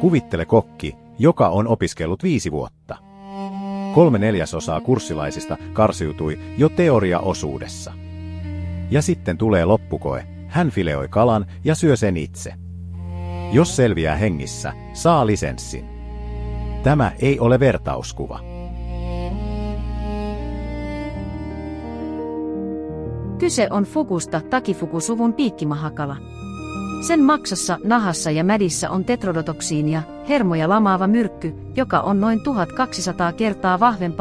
Kuvittele kokki, joka on opiskellut 5 vuotta. 3/4 kurssilaisista karsiutui jo teoriaosuudessa. Ja sitten tulee loppukoe, hän fileoi kalan ja syö sen itse. Jos selviää hengissä, saa lisenssin. Tämä ei ole vertauskuva. Kyse on fukusta, takifukusuvun piikkimahakala. Sen maksossa, nahassa ja mädissä on tetrodotoksiinia, hermoja lamaava myrkky, joka on noin 1200 kertaa vahvempaa